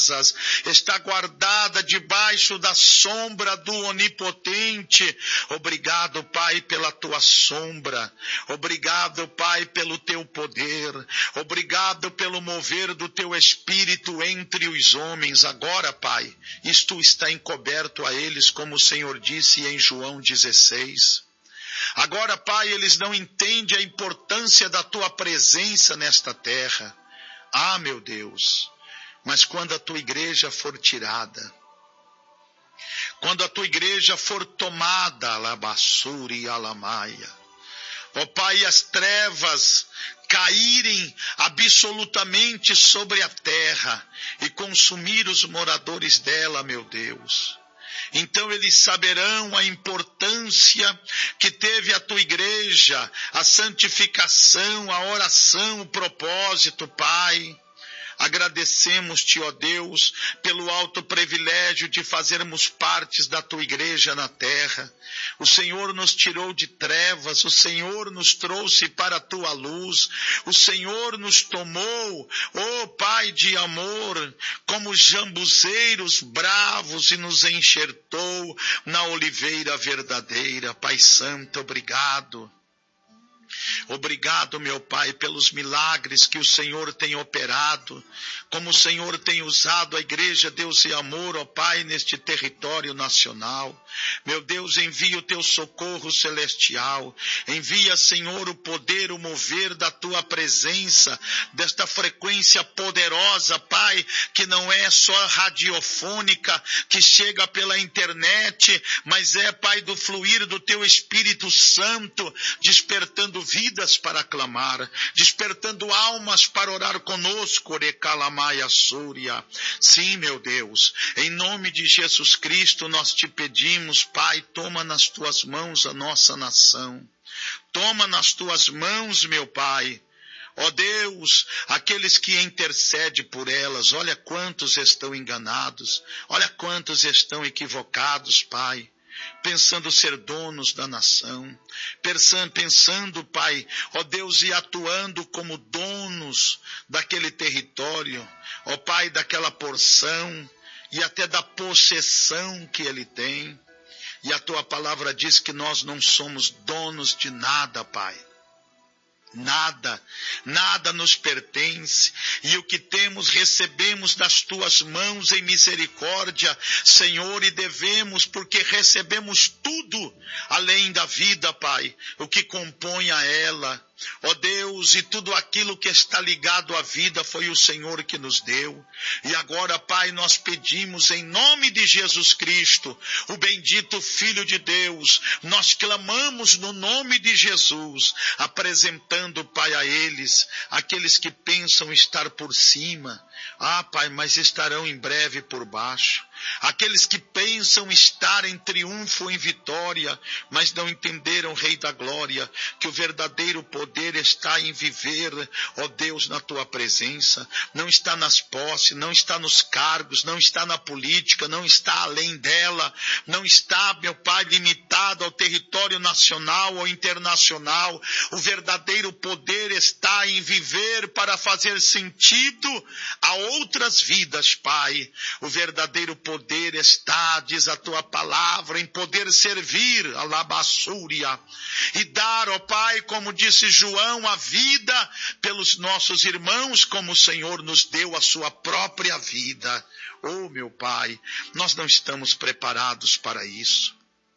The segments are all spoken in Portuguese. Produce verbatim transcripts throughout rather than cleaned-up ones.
está guardada debaixo da sombra do Onipotente. Obrigado, Pai, pela tua sombra. Obrigado, Pai, pelo teu poder. Obrigado pelo mover do teu Espírito entre os homens. Agora, Pai, isto está encoberto a eles, como o Senhor disse em João dezesseis. Agora, Pai, eles não entendem a importância da tua presença nesta terra. Ah, meu Deus, mas quando a tua igreja for tirada, quando a tua igreja for tomada, alabassuri alamaia, ó Pai, as trevas caírem absolutamente sobre a terra e consumir os moradores dela, meu Deus, então eles saberão a importância que teve a tua igreja, a santificação, a oração, o propósito, Pai. Agradecemos-te, ó Deus, pelo alto privilégio de fazermos partes da tua igreja na terra. O Senhor nos tirou de trevas, o Senhor nos trouxe para a tua luz, o Senhor nos tomou, ó Pai de amor, como jambuzeiros bravos e nos enxertou na oliveira verdadeira. Pai Santo, obrigado. Obrigado, meu Pai, pelos milagres que o Senhor tem operado, como o Senhor tem usado a igreja Deus e Amor, ó Pai, neste território nacional. Meu Deus, envia o teu socorro celestial, envia, Senhor, o poder, o mover da tua presença, desta frequência poderosa, Pai, que não é só radiofônica, que chega pela internet, mas é, Pai, do fluir do teu Espírito Santo, despertando vidas para clamar, despertando almas para orar conosco, Recalamaia Súria. Sim, meu Deus, em nome de Jesus Cristo nós te pedimos, Pai, toma nas tuas mãos a nossa nação, toma nas tuas mãos, meu Pai, ó Deus, aqueles que intercedem por elas. Olha quantos estão enganados, olha quantos estão equivocados, Pai, pensando ser donos da nação, pensando, pensando, Pai, ó Deus, e atuando como donos daquele território, ó Pai, daquela porção e até da possessão que ele tem. E a tua palavra diz que nós não somos donos de nada, Pai. Nada, nada nos pertence, e o que temos recebemos das tuas mãos em misericórdia, Senhor, e devemos, porque recebemos tudo além da vida, Pai, o que compõe a ela. Ó Deus, e tudo aquilo que está ligado à vida foi o Senhor que nos deu. E agora, Pai, nós pedimos em nome de Jesus Cristo, o bendito Filho de Deus, nós clamamos no nome de Jesus, apresentando, Pai, a eles, aqueles que pensam estar por cima, ah, Pai, mas estarão em breve por baixo. Aqueles que pensam estar em triunfo, em vitória, mas não entenderam, Rei da Glória, que o verdadeiro poder está em viver, ó Deus, na tua presença. Não está nas posses, não está nos cargos, não está na política, não está além dela, não está, meu Pai, limitado ao território nacional ou internacional. O verdadeiro poder está em viver para fazer sentido a outras vidas, Pai. O verdadeiro poder poder está, diz a tua palavra, em poder servir, alabassúria, e dar, ó Pai, como disse João, a vida pelos nossos irmãos, como o Senhor nos deu a sua própria vida. Oh, meu Pai, nós não estamos preparados para isso.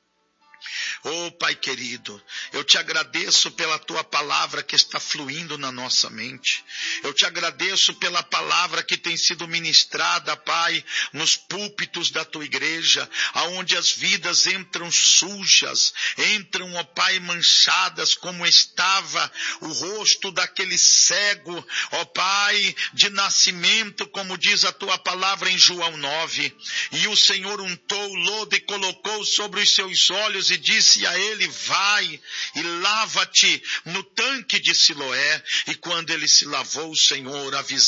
Oh, Pai querido, eu te agradeço pela tua palavra que está fluindo na nossa mente. Eu te agradeço pela palavra que tem sido ministrada, Pai, nos púlpitos da tua igreja, aonde as vidas entram sujas, entram, ó Pai, manchadas, como estava o rosto daquele cego, ó Pai, de nascimento, como diz a tua palavra em João nove. E o Senhor untou o lodo e colocou sobre os seus olhos e disse a ele, vai e lava-te no tanque de Siloé. E quando ele se lavou, o Senhor avisou